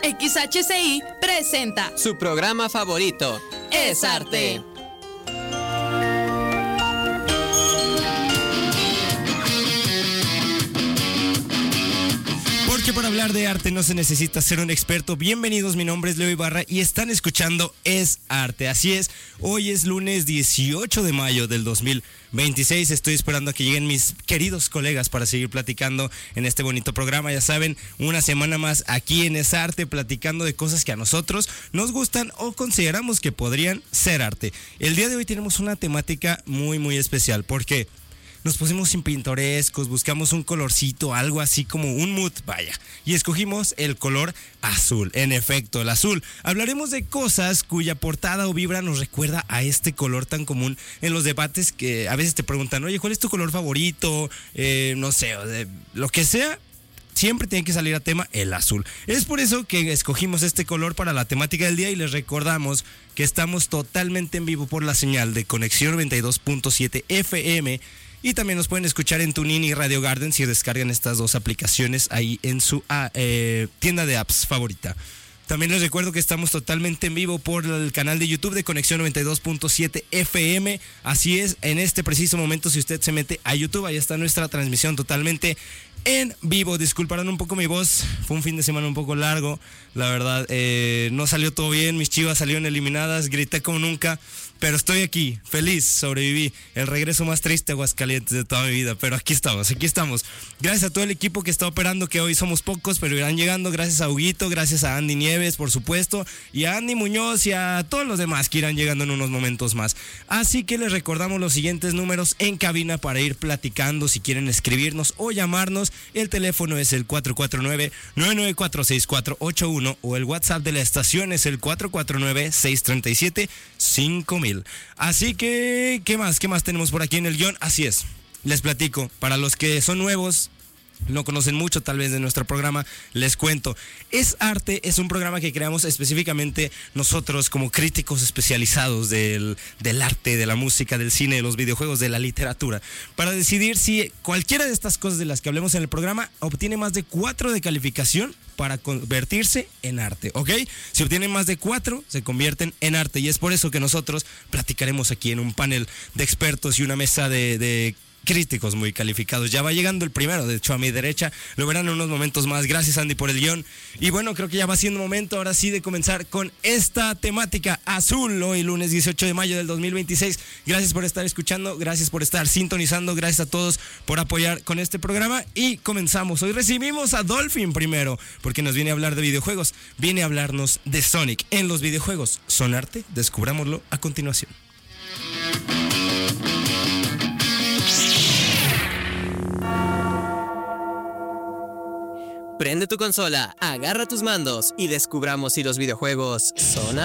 XHCI presenta su programa favorito, Es Arte. Porque para hablar de arte no se necesita ser un experto. Bienvenidos, mi nombre es Leo Ibarra y están escuchando Es Arte. Así es, hoy es lunes 18 de mayo del 2026. Estoy esperando a que lleguen mis queridos colegas para seguir platicando en este bonito programa. Ya saben, una semana más aquí en Es Arte, platicando de cosas que a nosotros nos gustan o consideramos que podrían ser arte. El día de hoy tenemos una temática muy especial porque nos pusimos sin pintorescos, buscamos un colorcito, algo así como un mood, vaya, y escogimos el color azul. En efecto, el azul. Hablaremos de cosas cuya portada o vibra nos recuerda a este color tan común en los debates que a veces te preguntan, oye, ¿cuál es tu color favorito? No sé, lo que sea. Siempre tiene que salir a tema el azul. Es por eso que escogimos este color para la temática del día y les recordamos que estamos totalmente en vivo por la señal de Conexión 92.7 FM. Y también nos pueden escuchar en TuneIn y Radio Garden si descargan estas dos aplicaciones ahí en su tienda de apps favorita. También les recuerdo que estamos totalmente en vivo por el canal de YouTube de Conexión 92.7 FM. Así es, en este preciso momento, si usted se mete a YouTube, ahí está nuestra transmisión totalmente en vivo. Disculparán un poco mi voz, fue un fin de semana un poco largo, la verdad, no salió todo bien, mis Chivas salieron eliminadas, grité como nunca, pero estoy aquí, feliz, sobreviví, el regreso más triste a Aguascalientes de toda mi vida, pero aquí estamos. Gracias a todo el equipo que está operando, que hoy somos pocos, pero irán llegando, gracias a Huguito, gracias a Andy Nieves, por supuesto, y a Andy Muñoz y a todos los demás que irán llegando en unos momentos más. Así que les recordamos los siguientes números en cabina para ir platicando, si quieren escribirnos o llamarnos. El teléfono es el 449-994-6481 o el WhatsApp de la estación es el 449-637-5000. Así que, ¿qué más tenemos por aquí en el guión? Así es, les platico, para los que son nuevos, no conocen mucho tal vez de nuestro programa, les cuento. Es Arte es un programa que creamos específicamente nosotros como críticos especializados del arte, de la música, del cine, de los videojuegos, de la literatura, para decidir si cualquiera de estas cosas de las que hablemos en el programa obtiene más de 4 de calificación para convertirse en arte, ¿ok? Si obtienen más de 4, se convierten en arte, y es por eso que nosotros platicaremos aquí en un panel de expertos y una mesa de críticos muy calificados. Ya va llegando el primero, de hecho a mi derecha, lo verán en unos momentos más. Gracias, Andy, por el guión. Y bueno, creo que ya va siendo momento ahora sí de comenzar con esta temática azul, hoy lunes 18 de mayo del 2026. Gracias por estar escuchando, gracias por estar sintonizando, gracias a todos por apoyar con este programa y comenzamos. Hoy recibimos a Dolphin primero, porque nos viene a hablar de videojuegos, viene a hablarnos de Sonic. En los videojuegos, ¿son arte? Descubrámoslo a continuación. Prende tu consola, agarra tus mandos y descubramos si los videojuegos son